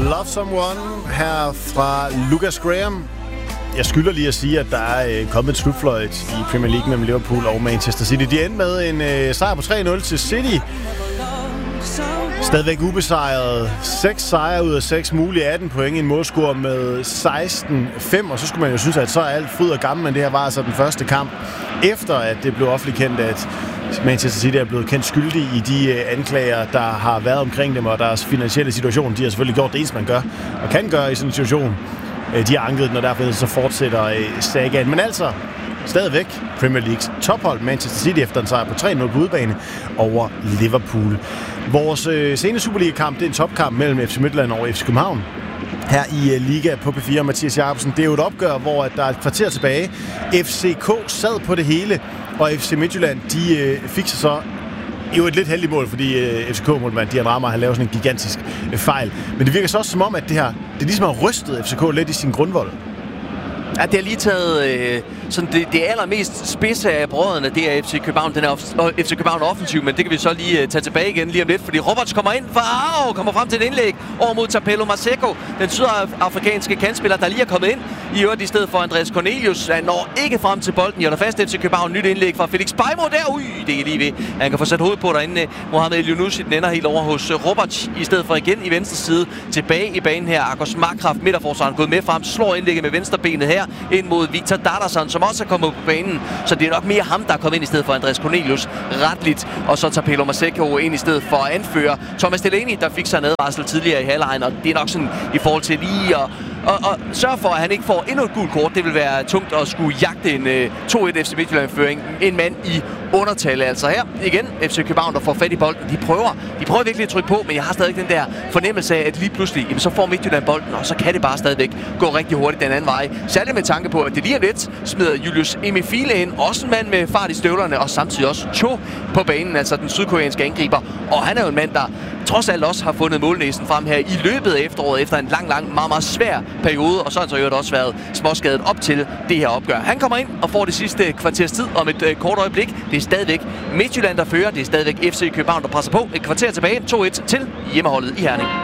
Love Someone her fra Lucas Graham. Jeg skylder lige at sige, at der er kommet et slutfløjt i Premier League mellem Liverpool og Manchester City. De endte med en sejr på 3-0 til City. Stadigvæk ubesejret. 6 sejre ud af 6 mulige, 18 point, en målscore med 16-5. Og så skulle man jo synes, at så er alt fryd og gammel, men det her var altså den første kamp, efter at det blev offentligt kendt, at Manchester City er blevet kendt skyldig i de anklager, der har været omkring dem, og deres finansielle situation. De har selvfølgelig gjort det eneste, man gør og kan gøre i sådan en situation. De har anket den, og derfor så fortsætter sagaen. Men altså, stadigvæk Premier Leagues tophold Manchester City efter en sejr på 3-0 på udebane over Liverpool. Vores seneste Superliga-kamp, det er en topkamp mellem FC Midtjylland og FC København. Her i Liga på P4, Mathias Jacobsen. Det er jo et opgør, hvor der er et kvarter tilbage. FCK sad på det hele, og FC Midtjylland, de fik sig så jo et lidt heldigt mål, fordi FCK-målmand Dian Rammer, han laver sådan en gigantisk fejl. Men det virker så også som om, at det ligesom har rystet FCK lidt i sin grundvold. Ja, det har lige taget sådan det allermest spidse af brødrene, det er FC København. Den er FC København offensiv, men det kan vi så lige tage tilbage igen lige om lidt, fordi Roberts kommer ind kommer frem til et indlæg over mod Tapelo Maseko, den sydafrikanske kantspiller, der lige er kommet ind i øvrigt i stedet for Andreas Cornelius. Han når ikke frem til bolden. Jeg fast FC København. Nyt indlæg fra Felix Beimo der. Det er lige ved. Han kan få sat hovedet på derinde. Mohamed El-Yunusi, den ender helt over hos Roberts, i stedet for igen i venstre side. Tilbage i banen her. Akos Markkraft, midterforsvaren, gået med frem, slår indlægget med venstrebenet her ind mod Victor Darderson, som også er kommet på banen. Så det er nok mere ham, der er kommet ind i stedet for Andreas Cornelius retligt. Og så tager Tapelo Maseko ind i stedet for anfører Thomas Delaney, der fik sig en advarsel tidligere i halvlejen. Og det er nok sådan i forhold til lige at sørge for, at han ikke får endnu et gult kort. Det vil være tungt at skulle jagte en 2-1 FC Midtjylland-føring. En mand i undertal. Altså her igen FC København, der får fat i bolden. De prøver virkelig at trykke på, men jeg har stadig den der fornemmelse af, at lige pludselig, så får Midtjylland bolden, og så kan det bare stadigvæk gå rigtig hurtigt den anden vej. Særligt med tanke på, at det lige om lidt smider Julius Emifile ind. Også en mand med fart i støvlerne, og samtidig også Cho på banen, altså den sydkoreanske angriber. Og han er jo en mand, der trods alt også har fundet målnæsen frem her i løbet af efteråret, efter en lang, meget svær periode, og så har han så jo også været småskadet op til det her opgør. Han kommer ind og får det sidste kvarters tid om et kort øjeblik. Det er stadigvæk Midtjylland, der fører. Det er stadigvæk FC København, der presser på. Et kvarter tilbage. 2-1 til hjemmeholdet i Herning.